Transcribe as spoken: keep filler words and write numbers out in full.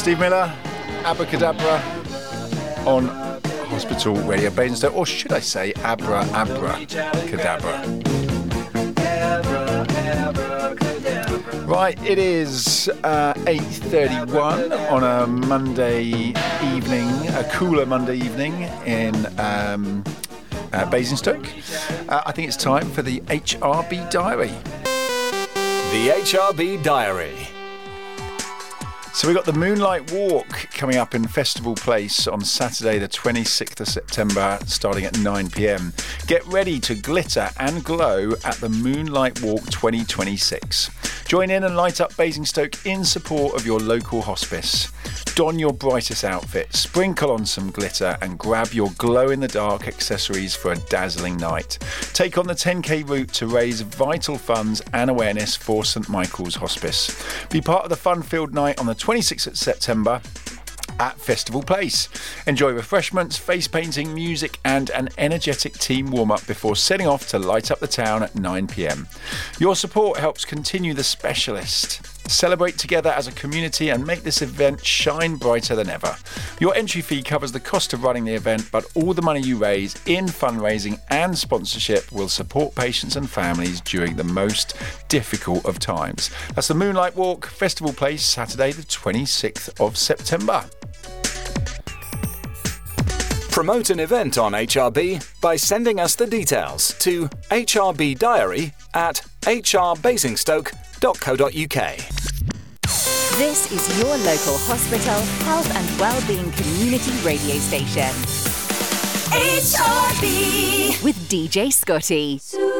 Steve Miller, Abracadabra on Hospital Radio Basingstoke, or should I say Abra Abra Cadabra. Right, it is uh, eight thirty-one on a Monday evening, a cooler Monday evening in um, uh, Basingstoke. Uh, I think it's time for the H R B Diary. The H R B Diary. So we've got the Moonlight Walk coming up in Festival Place on Saturday the twenty-sixth of September starting at nine p.m. Get ready to glitter and glow at the Moonlight Walk twenty twenty-six. Join in and light up Basingstoke in support of your local hospice. Don your brightest outfit, sprinkle on some glitter and grab your glow-in-the-dark accessories for a dazzling night. Take on the ten k route to raise vital funds and awareness for St Michael's Hospice. Be part of the fun-filled night on the twenty-sixth of September at Festival Place. Enjoy refreshments, face painting, music and an energetic team warm-up before setting off to light up the town at nine p.m. Your support helps continue the specialist. Celebrate together as a community and make this event shine brighter than ever. Your entry fee covers the cost of running the event, but all the money you raise in fundraising and sponsorship will support patients and families during the most difficult of times. That's the Moonlight Walk, Festival Place, Saturday the twenty-sixth of September. Promote an event on H R B by sending us the details to H R B Diary at h r basingstoke dot co dot u k. This is your local hospital, health and wellbeing community radio station. H R B with D J Scotty.